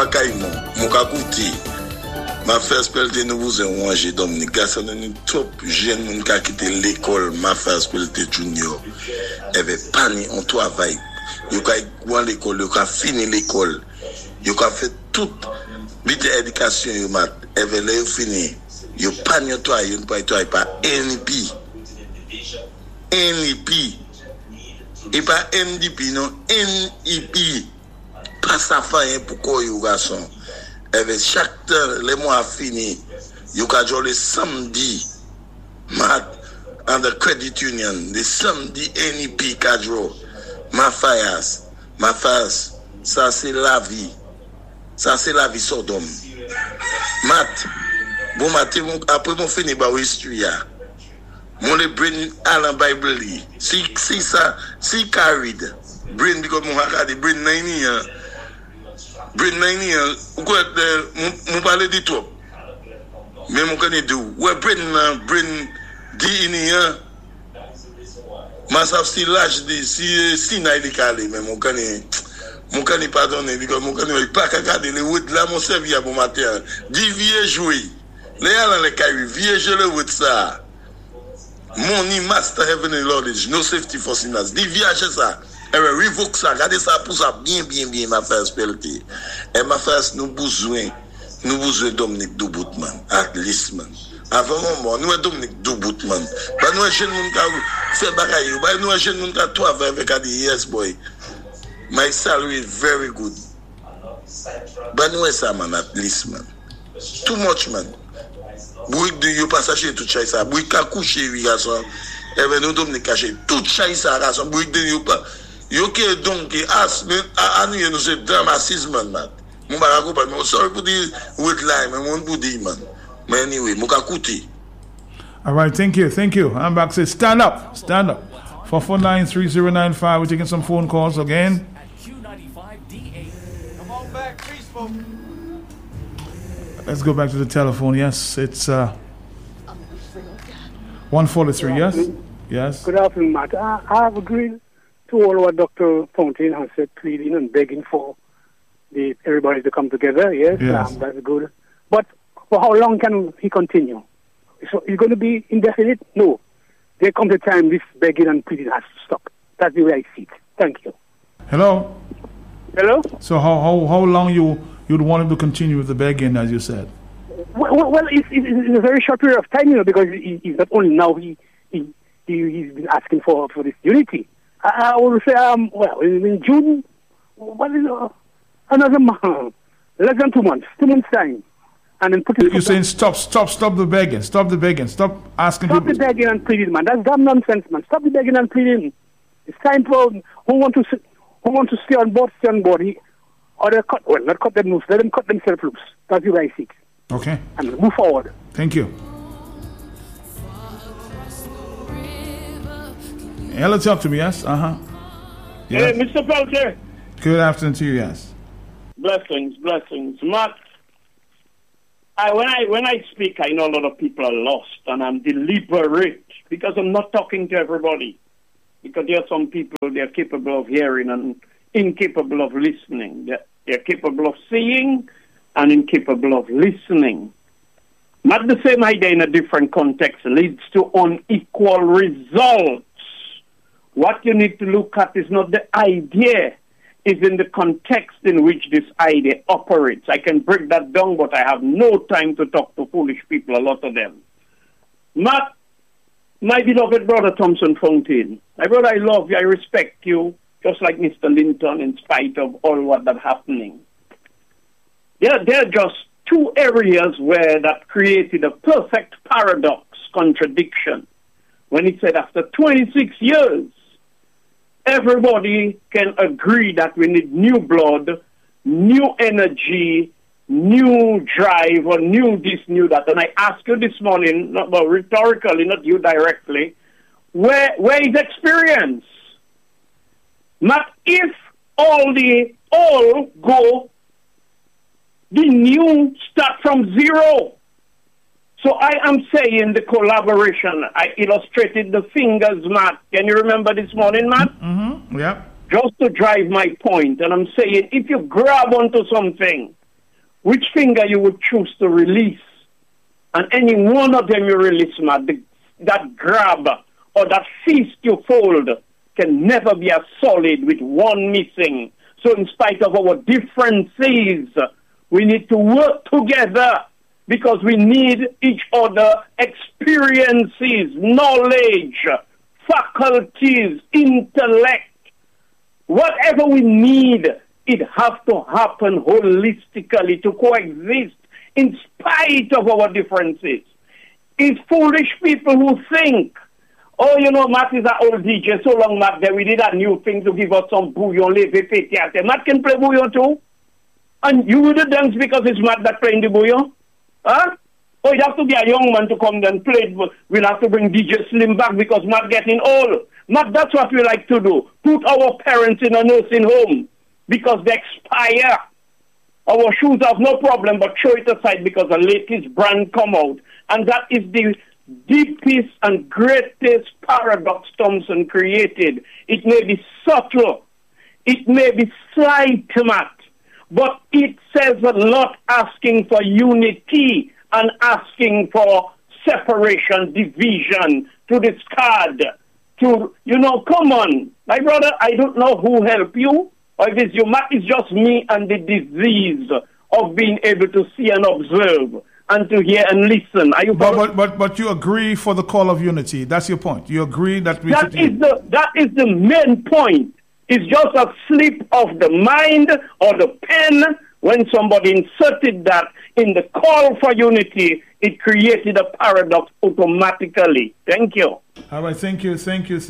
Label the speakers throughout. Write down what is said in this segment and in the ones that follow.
Speaker 1: Akaïmon, Moukakouti. Ma frère Spelte nous vous envoie Dominique. Garçon nous top jeune moun qui a quitté l'école. Ma frère Spelte junior. Avait pas ni on travail. Yo ka à l'école, yo ka fini l'école. Yo ka fait toute vite éducation yo mat. Avait là fini. Yo pas ni toi, yo pas NP. Et pas NDP non, NEP. Pas ça fait pour yo garçon. Avec chaque temps, les mois finis, you can jouer le samedi, on the credit union, le samedi NEP cadre, ma face, ça c'est la vie, Sodome. Mat, bon matin, après mon fini par l'histoire, mon le brain à la Bible, si carried, brain because mon regarde brain 9 ans. Brain 9 ans, ou quoi, mon parler de trop. Mais mon connaît d'où? Ouais, brain 10 ans. Ma savent si l'âge de si naï de calé, mais mon connaît pardonner, parce que mon connaît pas qu'à garder les routes là, mon servi à bon matin. Dis vieux jouer. Les gens les cailloux, vieux jouer le route ça. Money, master, heaven and knowledge, no safety for sinners. Dis vieux ça. Revoke ça, regardez ça pour ça bien, ma frère Spelte. Et ma frère, nous besoin Dominique Duboutman, at least man. Avant moment, nous Dominique Duboutman. Bah nous jeune monde qui fait bagaille, bah nous jeune monde qui travaille avec a yes boy. My salary is very good. Bah nous ça man, at least man. Too much man. Bouik de yo pas sachet tout ça ça. Bouik ka coucher oui garçon. Et ben nous Dominique caché tout ça garçon. Bouik de yo pas yo ke donc as anu nous c'est dramatisme man. Mon barako pas mais sorry pour the word line mais mon pour dire man. Mais anyway, mo ka kuti.
Speaker 2: All right, thank you. I'm back. Say stand up. 4493095. We're taking some phone calls again.
Speaker 3: Come on back, peaceful.
Speaker 2: Let's go back to the telephone. Yes, it's 143. Yes.
Speaker 4: Good afternoon, Matt. I have agreed to all what Dr. Fountain has said, pleading and begging for everybody to come together. Yes. That's good. But for how long can he continue? So it's going to be indefinite? No. There comes a time this begging and pleading has to stop. That's the way I see it. Thank you.
Speaker 2: Hello. So how long you'd want him to continue with the begging, as you said?
Speaker 4: Well, it's a very short period of time, because he's not only now he's been asking for this unity. I will say, in June, another month, less than 2 months time. And then
Speaker 2: you're saying stop the begging, stop asking
Speaker 4: people. Stop the begging and pleading, man. That's damn nonsense, man. Stop the begging and pleading. It's time for who want to stay on board. Or they not cut them loose. Let them cut themselves loose. That's the way I see it.
Speaker 2: Okay.
Speaker 4: And move forward.
Speaker 2: Thank you. Hello, talk to me, yes? Yes.
Speaker 5: Hey, Mr. Peltier.
Speaker 2: Good afternoon to you, yes.
Speaker 5: Blessings. Matt, when I speak, I know a lot of people are lost, and I'm deliberate, because I'm not talking to everybody. Because there are some people, they're capable of hearing and incapable of listening. They're capable of seeing and incapable of listening. Not the same idea in a different context leads to unequal results. What you need to look at is not the idea, is in the context in which this idea operates. I can break that down, but I have no time to talk to foolish people, a lot of them. Matt, my beloved brother Thompson Fountain, my brother, I love you, I respect you, just like Mr. Linton, in spite of all what that's happening. There are just two areas where that created a perfect paradox, contradiction. When he said after 26 years, everybody can agree that we need new blood, new energy, new drive, or new this, new that. And I ask you this morning, rhetorically, not you directly, where is experience? Not if all go, the new start from zero. So I am saying the collaboration. I illustrated the fingers, Matt. Can you remember this morning, Matt?
Speaker 2: Mm-hmm. Yeah.
Speaker 5: Just to drive my point. And I'm saying if you grab onto something, which finger you would choose to release. And any one of them you release, Matt, that grab or that fist you fold can never be as solid with one missing. So in spite of our differences, we need to work together because we need each other experiences, knowledge, faculties, intellect. Whatever we need, it has to happen holistically to coexist in spite of our differences. It's foolish people who think, oh, you know, Matt is an old DJ, so long, Matt, that we did a new thing to give us some bouillon, leve, pétiate. Matt can play bouillon too. And you will dance because it's Matt that playing the bouillon? Huh? Oh, it has to be a young man to come and play. We'll have to bring DJ Slim back because Matt getting old. Matt, that's what we like to do. Put our parents in a nursing home because they expire. Our shoes have no problem, but throw it aside because the latest brand come out. And that is the deepest and greatest paradox Thompson created. It may be subtle. It may be slight, Matt. But it says a lot asking for unity and asking for separation, division, to discard, to, you know, come on. My brother, I don't know who helped you. Or if it's you, Matt, it's just me and the disease of being able to see and observe and to hear and listen. Are you
Speaker 2: but you agree for the call of unity. That's your point. You agree that we
Speaker 5: that is the main point. It's just a slip of the mind or the pen. When somebody inserted that in the call for unity, it created a paradox automatically. Thank you.
Speaker 2: All right, thank you.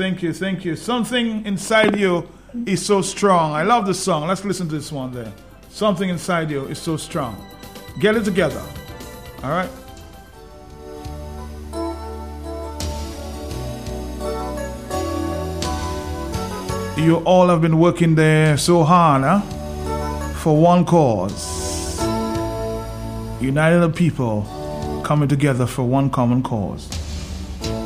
Speaker 2: Something inside you is so strong. I love this song. Let's listen to this one there. Something inside you is so strong. Get it together. All right. You all have been working there so hard, huh? For one cause. Uniting the people, coming together for one common cause.